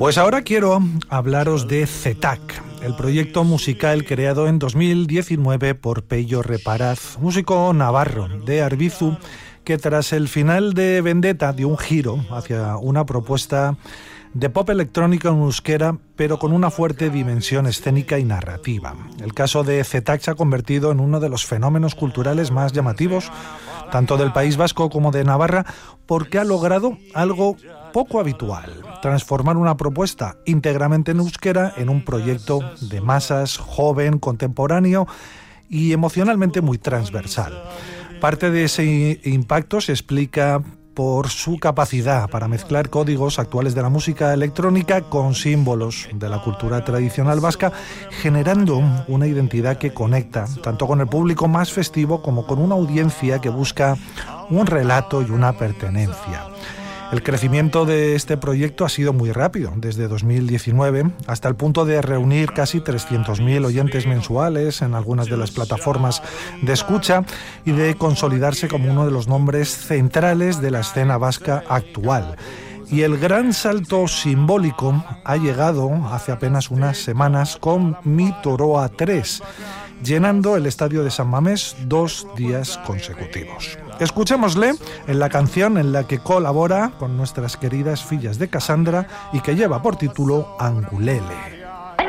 Pues ahora quiero hablaros de CETAC, el proyecto musical creado en 2019 por Pello Reparaz, músico navarro de Arbizu, que tras el final de Vendetta dio un giro hacia una propuesta de pop electrónico en euskera, pero con una fuerte dimensión escénica y narrativa. El caso de CETAC se ha convertido en uno de los fenómenos culturales más llamativos, tanto del País Vasco como de Navarra, porque ha logrado algo poco habitual: transformar una propuesta íntegramente en euskera en un proyecto de masas, joven, contemporáneo y emocionalmente muy transversal. Parte de ese impacto se explica por su capacidad para mezclar códigos actuales de la música electrónica con símbolos de la cultura tradicional vasca, generando una identidad que conecta tanto con el público más festivo como con una audiencia que busca un relato y una pertenencia. El crecimiento de este proyecto ha sido muy rápido, desde 2019, hasta el punto de reunir casi 300.000 oyentes mensuales en algunas de las plataformas de escucha y de consolidarse como uno de los nombres centrales de la escena vasca actual. Y el gran salto simbólico ha llegado hace apenas unas semanas con Mi Toroa 3, llenando el estadio de San Mamés 2 días consecutivos. Escuchémosle en la canción en la que colabora con nuestras queridas fillas de Cassandra y que lleva por título Angulele.